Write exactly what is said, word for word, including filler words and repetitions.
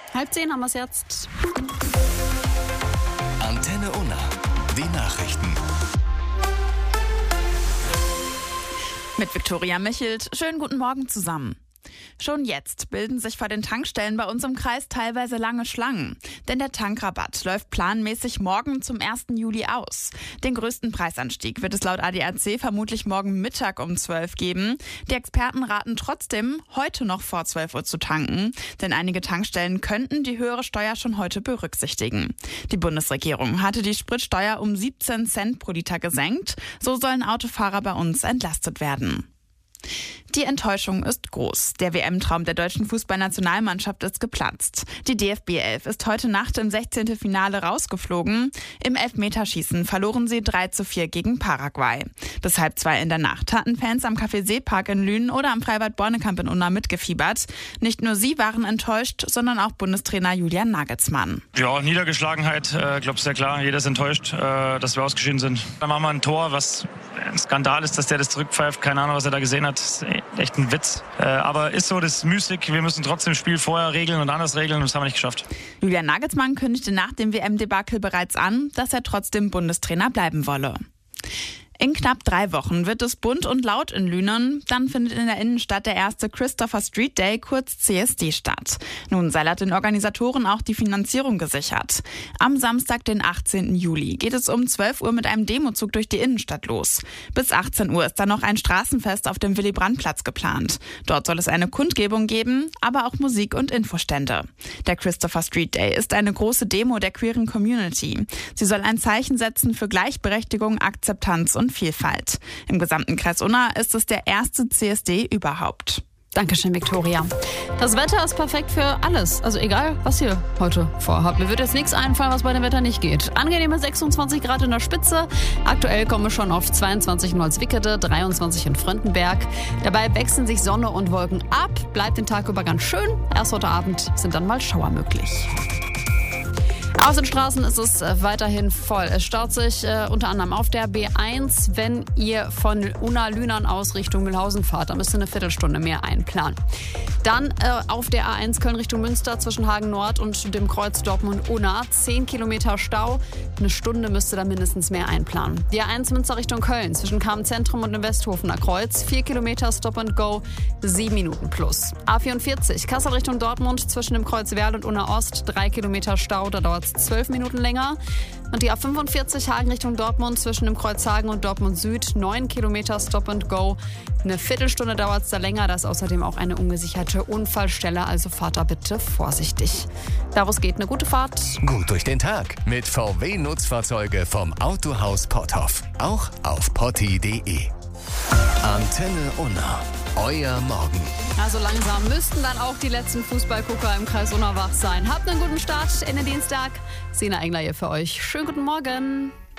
Halb zehn haben wir es jetzt. Antenne Unna, die Nachrichten. Mit Viktoria Michelt. Schönen guten Morgen zusammen. Schon jetzt bilden sich vor den Tankstellen bei uns im Kreis teilweise lange Schlangen. Denn der Tankrabatt läuft planmäßig morgen zum ersten Juli aus. Den größten Preisanstieg wird es laut A D A C vermutlich morgen Mittag um zwölf geben. Die Experten raten trotzdem, heute noch vor zwölf Uhr zu tanken. Denn einige Tankstellen könnten die höhere Steuer schon heute berücksichtigen. Die Bundesregierung hatte die Spritsteuer um siebzehn Cent pro Liter gesenkt. So sollen Autofahrer bei uns entlastet werden. Die Enttäuschung ist groß. Der W M-Traum der deutschen Fußballnationalmannschaft ist geplatzt. Die D F B elf ist heute Nacht im sechzehnten Finale rausgeflogen. Im Elfmeterschießen verloren sie drei zu vier gegen Paraguay. Bis halb zwei in der Nacht hatten Fans am Café Seepark in Lünen oder am Freibad Bornekamp in Unna mitgefiebert. Nicht nur sie waren enttäuscht, sondern auch Bundestrainer Julian Nagelsmann. Ja, Niedergeschlagenheit, äh, glaube ich, sehr klar. Jeder ist enttäuscht, äh, dass wir ausgeschieden sind. Dann machen wir ein Tor, was ein Skandal ist, dass der das zurückpfeift. Keine Ahnung, was er da gesehen hat. Das ist echt ein Witz. Äh, aber ist so, das ist müßig. Wir müssen trotzdem das Spiel vorher regeln und anders regeln und das haben wir nicht geschafft. Julian Nagelsmann kündigte nach dem W M-Debakel bereits an, dass er trotzdem Bundestrainer bleiben wolle. In knapp drei Wochen wird es bunt und laut in Lünen. Dann findet in der Innenstadt der erste Christopher Street Day, kurz C S D, statt. Nun sei laut den Organisatoren auch die Finanzierung gesichert. Am Samstag, den achtzehnten Juli, geht es um zwölf Uhr mit einem Demozug durch die Innenstadt los. Bis achtzehn Uhr ist dann noch ein Straßenfest auf dem Willy-Brandt-Platz geplant. Dort soll es eine Kundgebung geben, aber auch Musik und Infostände. Der Christopher Street Day ist eine große Demo der queeren Community. Sie soll ein Zeichen setzen für Gleichberechtigung, Akzeptanz und Vielfalt. Im gesamten Kreis Unna ist es der erste C S D überhaupt. Dankeschön, Viktoria. Das Wetter ist perfekt für alles. Also egal, was ihr heute vorhabt. Mir wird jetzt nichts einfallen, was bei dem Wetter nicht geht. Angenehme sechsundzwanzig Grad in der Spitze. Aktuell kommen wir schon auf zweiundzwanzig in Holzwickede, dreiundzwanzig in Fröndenberg. Dabei wechseln sich Sonne und Wolken ab. Bleibt den Tag über ganz schön. Erst heute Abend sind dann mal Schauer möglich. Auf den Straßen ist es weiterhin voll. Es staut sich äh, unter anderem auf der B eins, wenn ihr von Unna-Lünern aus Richtung Mühlhausen fahrt. Da müsst ihr eine Viertelstunde mehr einplanen. Dann äh, auf der A eins Köln Richtung Münster zwischen Hagen Nord und dem Kreuz Dortmund-Unna. zehn Kilometer Stau. Eine Stunde müsst ihr da mindestens mehr einplanen. Die A eins Münster Richtung Köln zwischen Kamen-Zentrum und dem Westhofener Kreuz. vier Kilometer Stop and Go, sieben Minuten plus. A vierundvierzig Kassel Richtung Dortmund zwischen dem Kreuz Werl und Unna Ost. drei Kilometer Stau, da dauert es zwölf Minuten länger. Und die A fünfundvierzig Hagen Richtung Dortmund zwischen dem Kreuz Hagen und Dortmund Süd. neun Kilometer Stop and Go. Eine Viertelstunde dauert es da länger. Da ist außerdem auch eine ungesicherte Unfallstelle. Also fahrt da bitte vorsichtig. Daraus geht eine gute Fahrt. Gut durch den Tag mit V W-Nutzfahrzeuge vom Autohaus Potthoff. Auch auf potti punkt de. Antenne Unna. Euer Morgen. Also langsam müssten dann auch die letzten Fußballgucker im Kreis Unna wach sein. Habt einen guten Start in den Dienstag. Sina Engler hier für euch. Schönen guten Morgen.